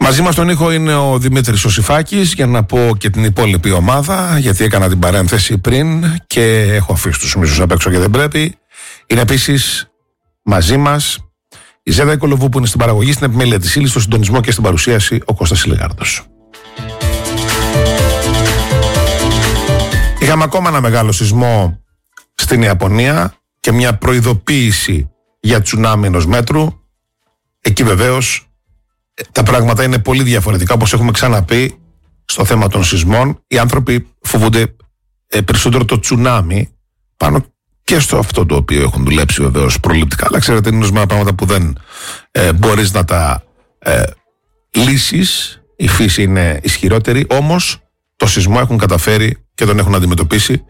Μαζί μας στον ήχο είναι ο Δημήτρης Οσυφάκης, για να πω και την υπόλοιπη ομάδα, γιατί έκανα την παρένθεση πριν και έχω αφήσει τους μίσους απ' έξω και δεν πρέπει. Είναι επίσης μαζί μας η Ζέδα Οικολοβού, που είναι στην παραγωγή, στην επιμέλεια της ύλης, στο συντονισμό και στην παρουσίαση ο Κώστας Σιλεγάρδος. Είχαμε ακόμα ένα μεγάλο σεισμό στην Ιαπωνία και μια προειδοποίηση για τσουνάμι ενός μέτρου. Εκεί βεβαίως τα πράγματα είναι πολύ διαφορετικά, όπως έχουμε ξαναπεί στο θέμα των σεισμών. Οι άνθρωποι φοβούνται περισσότερο το τσουνάμι πάνω και στο αυτό το οποίο έχουν δουλέψει βεβαίως προληπτικά. Αλλά ξέρετε, είναι ορισμένα πράγματα που δεν μπορείς να τα λύσεις. Η φύση είναι ισχυρότερη, όμως το σεισμό έχουν καταφέρει και τον έχουν αντιμετωπίσει.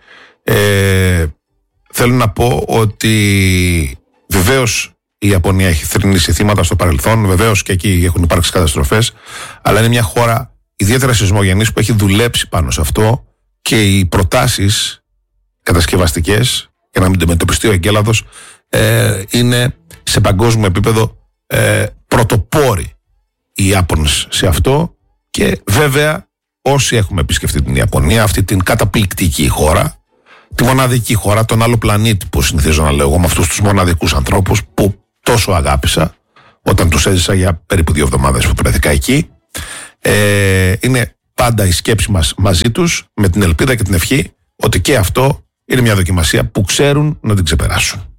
Θέλω να πω ότι βεβαίως η Ιαπωνία έχει θρηνήσει θύματα στο παρελθόν, βεβαίως και εκεί έχουν υπάρξει καταστροφές, αλλά είναι μια χώρα ιδιαίτερα σεισμογενής που έχει δουλέψει πάνω σε αυτό, και οι προτάσεις κατασκευαστικές για να μην αντιμετωπιστεί ο εγκέλαδος είναι σε παγκόσμιο επίπεδο πρωτοπόροι οι Ιάπωνες σε αυτό. Και βέβαια όσοι έχουμε επισκεφτεί την Ιαπωνία, αυτή την καταπληκτική χώρα, τη μοναδική χώρα, τον άλλο πλανήτη που συνηθίζω να λέω εγώ, με αυτούς τους μοναδικούς ανθρώπους που τόσο αγάπησα όταν τους έζησα για περίπου 2 εβδομάδες που βρέθηκα εκεί, είναι πάντα η σκέψη μας μαζί τους, με την ελπίδα και την ευχή ότι και αυτό είναι μια δοκιμασία που ξέρουν να την ξεπεράσουν.